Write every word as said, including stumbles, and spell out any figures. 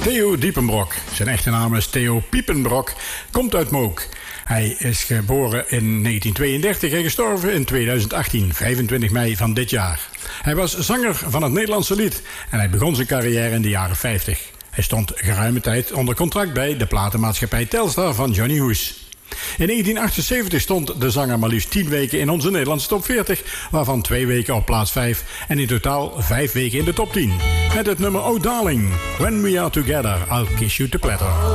Theo Diepenbrok, zijn echte naam is Theo Piepenbrok, komt uit Mook. Hij is geboren in negentien tweeëndertig en gestorven in tweeduizend achttien, vijfentwintig mei van dit jaar. Hij was zanger van het Nederlandse lied en hij begon zijn carrière in de jaren vijftig. Hij stond geruime tijd onder contract bij de platenmaatschappij Telstar van Johnny Hoes. In negentien achtenzeventig stond de zanger maar liefst tien weken in onze Nederlandse top veertig, waarvan twee weken op plaats vijf en in totaal vijf weken in de top tien. Met het nummer Oh Darling, When We Are Together, I'll Kiss You to Platter.